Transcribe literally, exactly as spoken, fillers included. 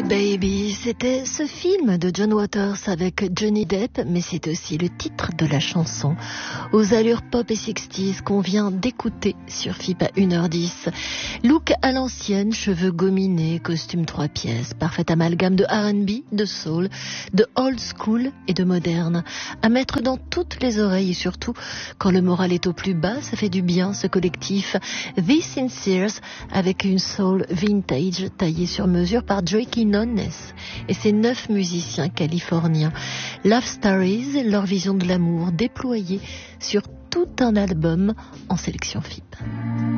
Baby, c'était ce film de John Waters avec Johnny Depp, mais c'est aussi le titre de la chanson aux allures pop et sixties qu'on vient d'écouter sur F I P à une heure dix. Look à l'ancienne, cheveux gominés, costume trois pièces, parfait amalgame de R and B, de soul, de old school et de moderne, à mettre dans toutes les oreilles et surtout, quand le moral est au plus bas, ça fait du bien ce collectif The Sinceres avec une soul vintage taillée sur mesure par Joey Kinnones et ses neuf musiciens californiens. Love Stories, leur vision de l'amour déployée sur tout un album en sélection F I P.